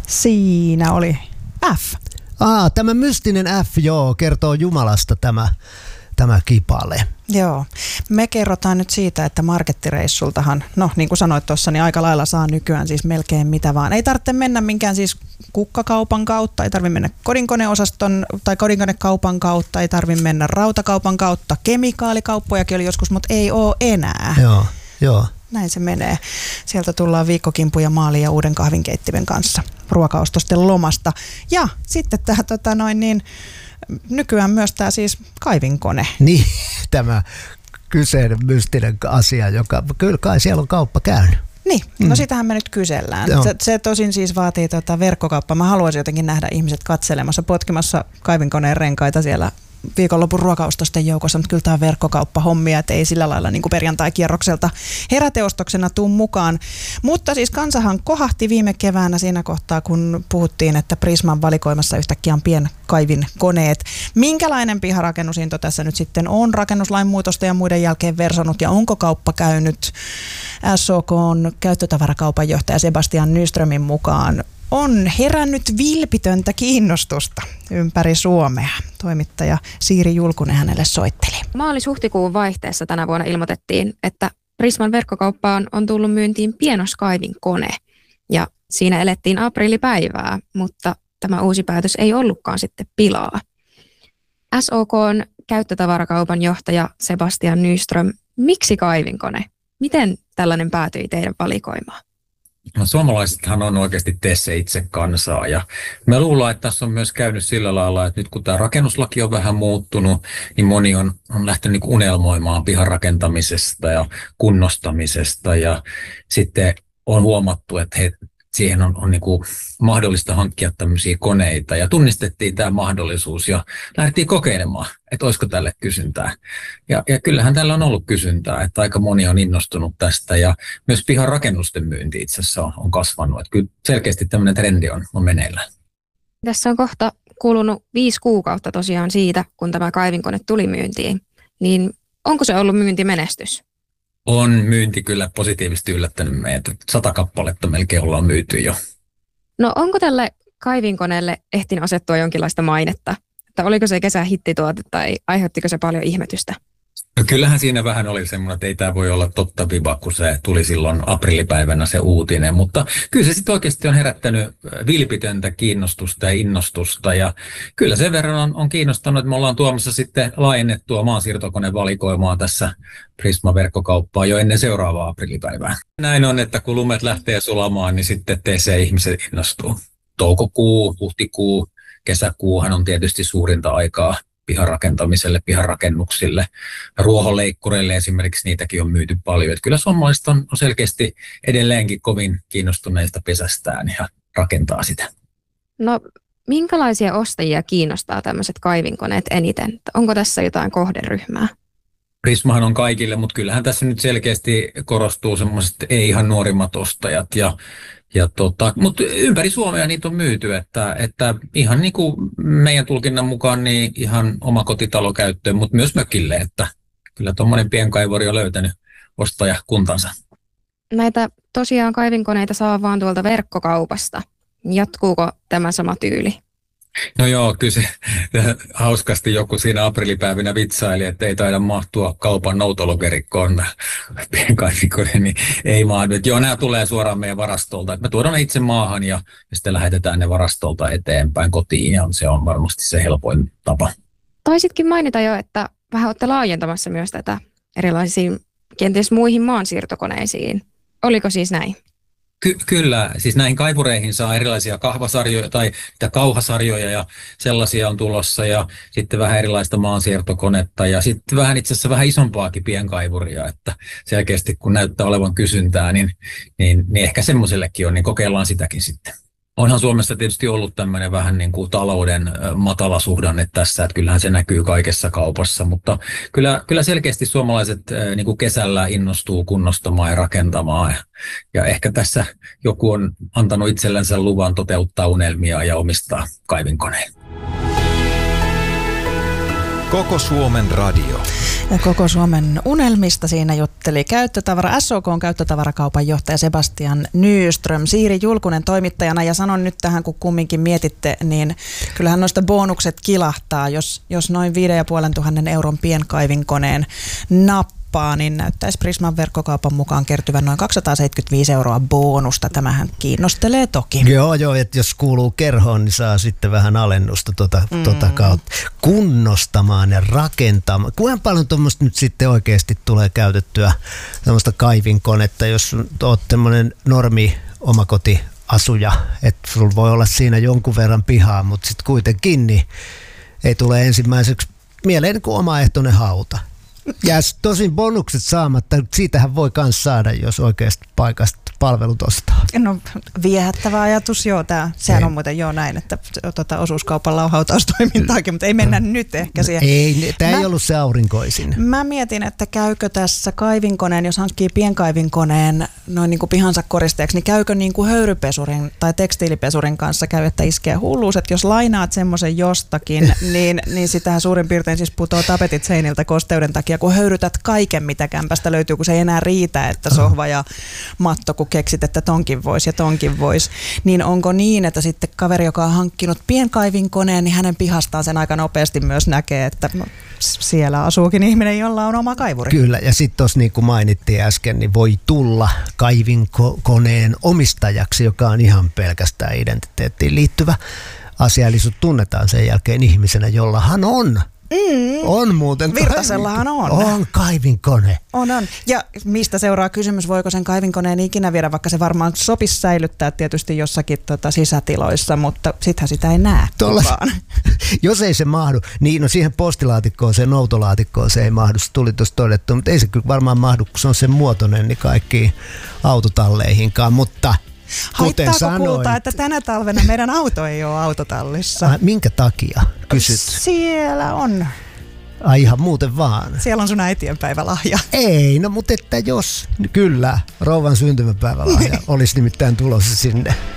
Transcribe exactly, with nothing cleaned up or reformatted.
Siinä oli F. Aa, tämä mystinen F, joo, kertoo Jumalasta tämä, tämä kipale. Joo. Me kerrotaan nyt siitä, että markettireissultahan, no niin kuin sanoit tuossa, niin aika lailla saa nykyään siis melkein mitä vaan. Ei tarvitse mennä minkään siis kukkakaupan kautta, ei tarvitse mennä kodinkoneosaston tai kodinkonekaupan kautta, ei tarvitse mennä rautakaupan kautta. Kemikaalikauppojakin oli joskus, mutta ei ole enää. Joo, joo. Näin se menee. Sieltä tullaan viikkokimpuja maaliin ja uuden kahvinkeittimen kanssa ruokaostosten lomasta. Ja sitten tämä tota noin niin, nykyään myös tämä siis kaivinkone. Niin, tämä kyseinen mystinen asia, joka kyllä kai siellä on kauppa käynyt. Niin, no mm. sitähän me nyt kysellään. Se, se tosin siis vaatii tota verkkokauppaa. Mä haluaisin jotenkin nähdä ihmiset katselemassa, potkimassa kaivinkoneen renkaita siellä viikonlopun ruokaostosten joukossa, mutta kyllä tämä on verkkokauppahommia, että ei sillä lailla niin kuin perjantai-kierrokselta heräteostoksena tuu mukaan. Mutta siis kansahan kohahti viime keväänä siinä kohtaa, kun puhuttiin, että Prisman valikoimassa yhtäkkiä on pienkaivinkoneet. Minkälainen piharakennusinto tässä nyt sitten on rakennuslain muutosta ja muiden jälkeen versonut, ja onko kauppa käynyt? S O K:n käyttötavarakaupan johtaja Sebastian Nyströmin mukaan on herännyt vilpitöntä kiinnostusta ympäri Suomea. Toimittaja Siiri Julkunen hänelle soitteli. Maalis-huhtikuun vaihteessa tänä vuonna ilmoitettiin, että Prisman verkkokauppaan on tullut myyntiin pienoskaivinkone. Ja siinä elettiin aprillipäivää, mutta tämä uusi päätös ei ollutkaan sitten pilaa. S O K:n käyttötavarakaupan johtaja Sebastian Nyström, miksi kaivinkone? Miten tällainen päätyi teidän valikoimaan? No, suomalaisethan on oikeasti tee se itse kansaa, ja me luullaan, että tässä on myös käynyt sillä lailla, että nyt kun tämä rakennuslaki on vähän muuttunut, niin moni on, on lähtenyt niin kuin unelmoimaan pihan rakentamisesta ja kunnostamisesta, ja sitten on huomattu, että he, siihen on, on niin kuin mahdollista hankkia tämmöisiä koneita, ja tunnistettiin tämä mahdollisuus ja lähdettiin kokeilemaan, että olisiko tälle kysyntää. Ja, ja kyllähän tällä on ollut kysyntää, että aika moni on innostunut tästä, ja myös pihan rakennusten myynti itse asiassa on, on kasvanut. Että kyllä selkeästi tämmöinen trendi on, on meneillään. Tässä on kohta kulunut viisi kuukautta tosiaan siitä, kun tämä kaivinkone tuli myyntiin. Niin onko se ollut myyntimenestys? On myynti kyllä positiivisesti yllättänyt meitä. Sata kappaletta melkein ollaan myyty jo. No onko tälle kaivinkoneelle ehtinyt asettua jonkinlaista mainetta? Että oliko se kesän hittituote tai aiheuttiko se paljon ihmetystä? No kyllähän siinä vähän oli semmoinen, että ei tämä voi olla totta viba, kun se tuli silloin aprillipäivänä se uutinen. Mutta kyllä se sitten oikeasti on herättänyt vilpitöntä kiinnostusta ja innostusta. Ja kyllä sen verran on, on kiinnostanut, että me ollaan tuomassa sitten laajennettua maansiirtokonevalikoimaa tässä Prisma-verkkokauppaa jo ennen seuraavaa aprillipäivää. Näin on, että kun lumet lähtee sulamaan, niin sitten T C-ihmiset innostuu. Toukokuu, huhtikuu, kesäkuuhan on tietysti suurinta aikaa piharakentamiselle, piharakennuksille. Ruohonleikkureille esimerkiksi niitäkin on myyty paljon. Että kyllä suomalaiset on selkeästi edelleenkin kovin kiinnostuneista pesästään ja rakentaa sitä. No minkälaisia ostajia kiinnostaa tämmöiset kaivinkoneet eniten? Onko tässä jotain kohderyhmää? Prismahan on kaikille, mutta kyllähän tässä nyt selkeästi korostuu semmoiset ei ihan nuorimmat ostajat. Ja, ja tota, mutta ympäri Suomea niitä on myyty, että, että ihan niin kuin meidän tulkinnan mukaan niin ihan omakotitalokäyttöön, mutta myös mökille, että kyllä tuommoinen pienkaivori on löytänyt ostajakuntansa. Näitä tosiaan kaivinkoneita saa vaan tuolta verkkokaupasta. Jatkuuko tämä sama tyyli? No joo, kyllä se hauskasti joku siinä aprillipäivinä vitsaili, että ei taida mahtua kaupan noutologerikkoon pienkaivikone, niin ei mahdu. Joo, nämä tulee suoraan meidän varastolta. Me tuodaan ne itse maahan ja, ja sitten lähetetään ne varastolta eteenpäin kotiin ja se on varmasti se helpoin tapa. Taisitkin mainita jo, että vähän olette laajentamassa myös tätä erilaisiin kenties muihin maansiirtokoneisiin. Oliko siis näin? Ky- kyllä, siis näihin kaivureihin saa erilaisia kahvasarjoja tai kauhasarjoja ja sellaisia on tulossa ja sitten vähän erilaista maansiirtokonetta ja sitten vähän itse asiassa vähän isompaakin pienkaivuria, että selkeästi kun näyttää olevan kysyntää, niin, niin, niin ehkä semmoisellekin on, niin kokeillaan sitäkin sitten. Onhan Suomessa tietysti ollut tämmöinen vähän niin kuin talouden matala suhdanne tässä, että kyllähän se näkyy kaikessa kaupassa, mutta kyllä, kyllä selkeästi suomalaiset niin kuin kesällä innostuu kunnostamaan ja rakentamaan ja, ja ehkä tässä joku on antanut itsellensä luvan toteuttaa unelmia ja omistaa kaivinkoneen. Koko Suomen radio. Ja Koko Suomen unelmista siinä jutteli käyttötavara, S O K:n käyttötavarakaupan johtaja Sebastian Nyström. Siiri Julkunen toimittajana, ja sanon nyt tähän, kun kumminkin mietitte, niin kyllähän noista bonukset kilahtaa, jos, jos noin viiden ja puolen tuhannen euron pienkaivinkoneen nappaa, niin näyttäisi Prisman verkkokaupan mukaan kertyvän noin kaksisataaseitsemänkymmentäviisi euroa bonusta. Tämähän kiinnostelee toki. Joo, joo, että jos kuuluu kerhoon, niin saa sitten vähän alennusta tuota, mm. tuota kautta. Kunnostamaan ja rakentamaan. Kuinka paljon tuommoista nyt sitten oikeasti tulee käytettyä tämmöistä kaivinkonetta, jos olet tämmöinen normi omakotiasuja, että sulla voi olla siinä jonkun verran pihaa, mutta sitten kuitenkin niin ei tule ensimmäiseksi mieleen kuin omaehtoinen hauta. Ja tosin bonukset saamatta, siitähän voi myös saada, jos oikeasti paikasta palvelut ostaa. No viehättävä ajatus, joo. Tää, sehän ei. On muuten joo näin, että tota, osuuskaupalla on hautaustoimintaakin, mutta ei mennä no. nyt ehkä siihen. Ei, tämä ei ollut se aurinkoisin. Mä mietin, että käykö tässä kaivinkoneen, jos hankkii pienkaivinkoneen noin niin kuin pihansa koristeeksi, niin käykö niin kuin höyrypesurin tai tekstiilipesurin kanssa käy, että iskee hulluus, että jos lainaat semmoisen jostakin, niin, niin sitähän suurin piirtein siis putoo tapetit seiniltä kosteuden takia, kun höyrytät kaiken, mitä kämpästä löytyy, kun se ei enää riitä, että sohva ja matto, kun keksit, että tonkin voisi ja tonkin voisi. Niin onko niin, että sitten kaveri, joka on hankkinut pienkaivinkoneen, niin hänen pihastaan sen aika nopeasti myös näkee, että siellä asuukin ihminen, jolla on oma kaivuri. Kyllä, ja sitten tuossa niin kuin mainittiin äsken, niin voi tulla kaivinkoneen omistajaksi, joka on ihan pelkästään identiteettiin liittyvä asia, eli sut tunnetaan sen jälkeen ihmisenä, jollahan on. Mm. On muuten. Virtasellahan on. On kaivinkone. On, on. Ja mistä seuraa kysymys, voiko sen kaivinkoneen ikinä viedä, vaikka se varmaan sopisi säilyttää tietysti jossakin tota sisätiloissa, mutta sittenhän sitä ei näe kukaan. Jos ei se mahdu, niin no siihen postilaatikkoon, se noutolaatikkoon se ei mahdu, se tuli tuossa todettu, mutta ei se kyllä varmaan mahdu, kun se on sen muotoinen, niin kaikkiin autotalleihinkaan, mutta kuten haittaako sanoin, kuulta, että tänä talvena meidän auto ei ole autotallissa? Ai, minkä takia? Kysyt. Siellä on. Ai ihan muuten vaan. Siellä on sun äitienpäivälahja. Ei, no mutta että jos, kyllä, rouvan syntymäpäivälahja olisi nimittäin tulossa sinne.